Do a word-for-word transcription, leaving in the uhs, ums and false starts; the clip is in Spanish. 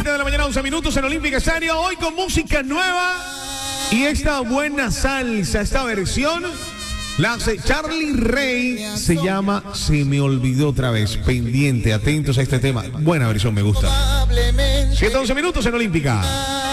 siete de la mañana, once minutos en Olímpica Estéreo. Hoy con música nueva y esta buena salsa, esta versión la hace Charlie Rey. Se llama Se me olvidó otra vez. Pendiente, atentos a este tema. Buena versión, me gusta. siete, once minutos en Olímpica.